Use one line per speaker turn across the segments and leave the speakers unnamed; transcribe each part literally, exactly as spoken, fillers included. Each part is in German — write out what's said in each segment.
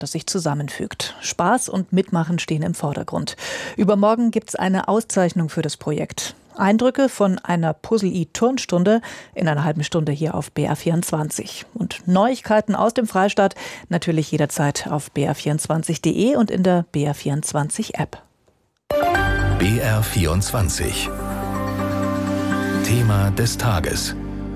das sich zusammenfügt. Spaß und Mitmachen stehen im Vordergrund. Übermorgen gibt es eine Auszeichnung für das Projekt. Eindrücke von einer Puzzle-I-Turnstunde in einer halben Stunde hier auf B R vierundzwanzig. Und Neuigkeiten aus dem Freistaat natürlich jederzeit auf b r vierundzwanzig punkt de und in der B R vierundzwanzig App.
B R vierundzwanzig. Thema des Tages.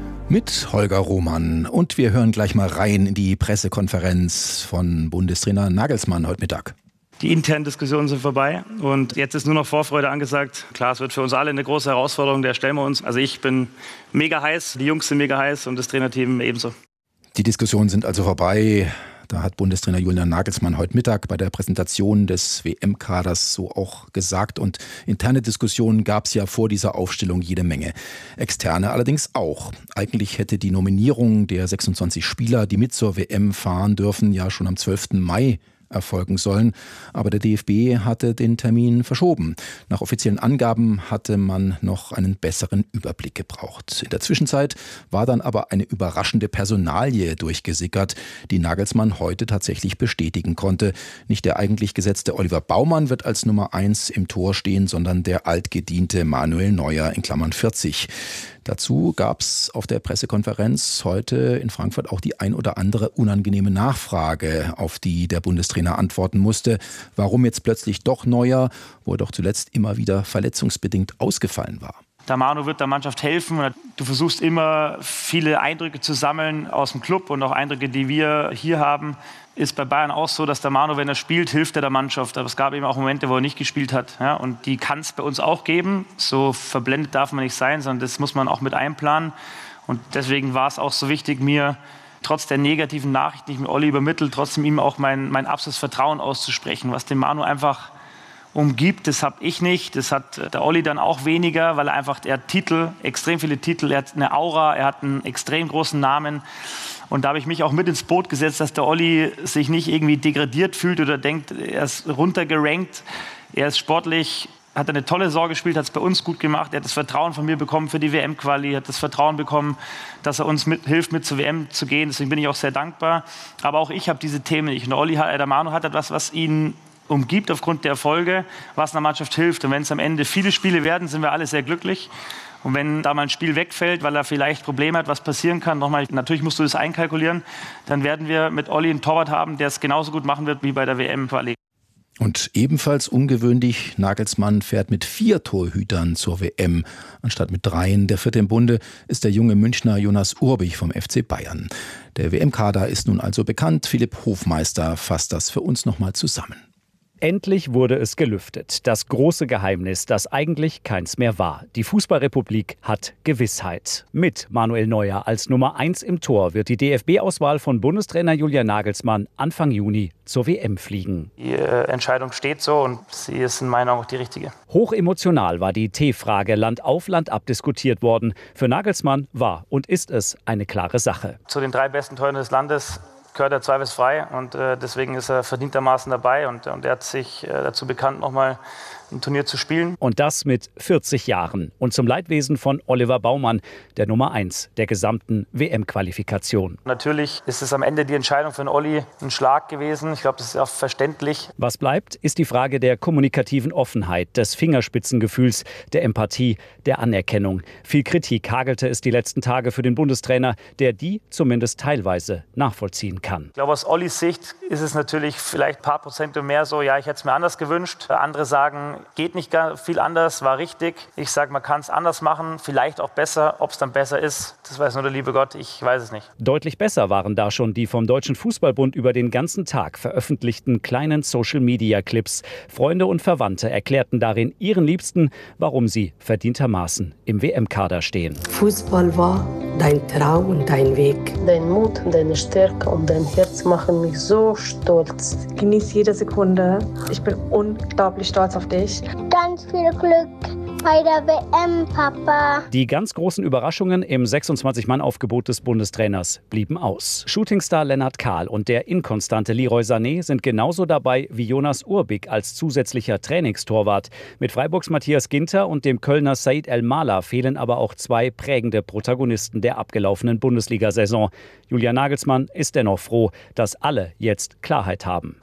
Mit Holger Roman. Und wir hören gleich mal rein in die Pressekonferenz von Bundestrainer Nagelsmann heute Mittag.
Die internen Diskussionen sind vorbei und jetzt ist nur noch Vorfreude angesagt. Klar, es wird für uns alle eine große Herausforderung, der stellen wir uns. Also ich bin mega heiß, die Jungs sind mega heiß und das Trainerteam ebenso.
Die Diskussionen sind also vorbei. Da hat Bundestrainer Julian Nagelsmann heute Mittag bei der Präsentation des W M-Kaders so auch gesagt. Und interne Diskussionen gab es ja vor dieser Aufstellung jede Menge. Externe allerdings auch. Eigentlich hätte die Nominierung der sechsundzwanzig Spieler, die mit zur W M fahren dürfen, ja schon am zwölften Mai erfolgen sollen. Aber der D F B hatte den Termin verschoben. Nach offiziellen Angaben hatte man noch einen besseren Überblick gebraucht. In der Zwischenzeit war dann aber eine überraschende Personalie durchgesickert, die Nagelsmann heute tatsächlich bestätigen konnte. Nicht der eigentlich gesetzte Oliver Baumann wird als Nummer eins im Tor stehen, sondern der altgediente Manuel Neuer in Klammern vierzig. Dazu gab es auf der Pressekonferenz heute in Frankfurt auch die ein oder andere unangenehme Nachfrage, auf die der Bundestrainer antworten musste. Warum jetzt plötzlich doch Neuer, wo er doch zuletzt immer wieder verletzungsbedingt ausgefallen war.
Der Manu wird der Mannschaft helfen. Du versuchst immer viele Eindrücke zu sammeln aus dem Club und auch Eindrücke, die wir hier haben. Ist bei Bayern auch so, dass der Manu, wenn er spielt, hilft er der Mannschaft. Aber es gab eben auch Momente, wo er nicht gespielt hat. Ja, und die kann es bei uns auch geben. So verblendet darf man nicht sein, sondern das muss man auch mit einplanen. Und deswegen war es auch so wichtig, mir trotz der negativen Nachrichten, die ich mit Olli übermittelt, trotzdem ihm auch mein, mein absolutes Vertrauen auszusprechen, was den Manu einfach umgibt. Das habe ich nicht, das hat der Olli dann auch weniger, weil er einfach, er hat Titel, extrem viele Titel, er hat eine Aura, er hat einen extrem großen Namen. Und da habe ich mich auch mit ins Boot gesetzt, dass der Olli sich nicht irgendwie degradiert fühlt oder denkt, er ist runtergerankt. Er ist sportlich, hat eine tolle Saison gespielt, hat es bei uns gut gemacht. Er hat das Vertrauen von mir bekommen für die W M-Quali, hat das Vertrauen bekommen, dass er uns mit, hilft, mit zur W M zu gehen. Deswegen bin ich auch sehr dankbar. Aber auch ich habe diese Themen nicht. Und der Olli, der Manu hat etwas, was ihn umgibt aufgrund der Erfolge, was einer Mannschaft hilft. Und wenn es am Ende viele Spiele werden, sind wir alle sehr glücklich. Und wenn da mal ein Spiel wegfällt, weil er vielleicht Probleme hat, was passieren kann, nochmal, natürlich musst du das einkalkulieren, dann werden wir mit Olli einen Torwart haben, der es genauso gut machen wird wie bei der W M-Quali.
Und ebenfalls ungewöhnlich, Nagelsmann fährt mit vier Torhütern zur W M, anstatt mit dreien. Der vierte im Bunde ist der junge Münchner Jonas Urbich vom F C Bayern. Der W M-Kader ist nun also bekannt. Philipp Hofmeister fasst das für uns nochmal zusammen.
Endlich wurde es gelüftet. Das große Geheimnis, das eigentlich keins mehr war. Die Fußballrepublik hat Gewissheit. Mit Manuel Neuer als Nummer eins im Tor wird die D F B-Auswahl von Bundestrainer Julian Nagelsmann Anfang Juni zur W M fliegen.
Die äh, Entscheidung steht so und sie ist in meinen Augen auch die richtige.
Hochemotional war die T-Frage Land auf Land ab diskutiert worden. Für Nagelsmann war und ist es eine klare Sache.
Zu den drei besten Torhütern des Landes gehört er zweifelsfrei und äh, deswegen ist er verdientermaßen dabei und, und er hat sich äh, dazu bekannt, nochmal ein Turnier zu spielen.
Und das mit vierzig Jahren und zum Leidwesen von Oliver Baumann, der Nummer eins der gesamten W M-Qualifikation.
Natürlich ist es am Ende die Entscheidung für den Olli ein Schlag gewesen. Ich glaube, das ist auch verständlich.
Was bleibt, ist die Frage der kommunikativen Offenheit, des Fingerspitzengefühls, der Empathie, der Anerkennung. Viel Kritik hagelte es die letzten Tage für den Bundestrainer, der die zumindest teilweise nachvollziehen kann.
Ich glaube, aus Ollis Sicht ist es natürlich vielleicht ein paar Prozent mehr so, ja, ich hätte es mir anders gewünscht. Andere sagen, geht nicht gar viel anders, war richtig. Ich sage, man kann es anders machen, vielleicht auch besser. Ob es dann besser ist, das weiß nur der liebe Gott, ich weiß es nicht.
Deutlich besser waren da schon die vom Deutschen Fußballbund über den ganzen Tag veröffentlichten kleinen Social-Media-Clips. Freunde und Verwandte erklärten darin ihren Liebsten, warum sie verdientermaßen im W M-Kader stehen.
Fußball war dein Traum und dein Weg.
Dein Mut, deine Stärke und dein Herz machen mich so stolz.
Genieß jede Sekunde. Ich bin unglaublich stolz auf dich.
Ganz viel Glück bei der W M, Papa.
Die ganz großen Überraschungen im sechsundzwanzig-Mann-Aufgebot des Bundestrainers blieben aus. Shootingstar Lennart Kahl und der inkonstante Leroy Sané sind genauso dabei wie Jonas Urbich als zusätzlicher Trainingstorwart. Mit Freiburgs Matthias Ginter und dem Kölner Said El-Mala fehlen aber auch zwei prägende Protagonisten der abgelaufenen Bundesliga-Saison. Julian Nagelsmann ist dennoch froh, dass alle jetzt Klarheit haben.